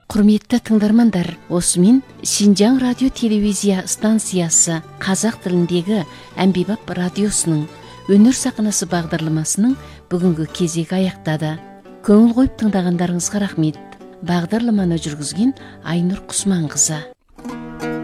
Құрметті тыңдармандар, осымен Шинжаң радио телевизия станциясы қазақ тіліндегі әмбебап радиосының өнер сақынасы бағдарламасының бүгінгі кезегі аяқтады. Көңіл қойып тыңдағандарыңызға рахмет. Бағдарламаны жүргізген Айнұр Құсманқызы.